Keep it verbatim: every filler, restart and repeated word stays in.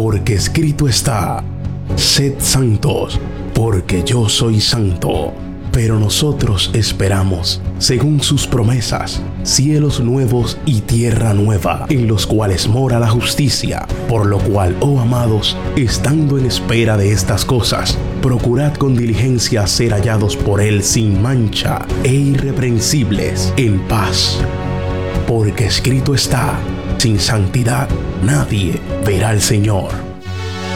porque escrito está: sed santos, porque yo soy santo. Pero nosotros esperamos, según sus promesas, cielos nuevos y tierra nueva, en los cuales mora la justicia. Por lo cual, oh amados, estando en espera de estas cosas, procurad con diligencia ser hallados por Él sin mancha e irreprensibles, en paz. Porque escrito está: sin santidad nadie verá al Señor.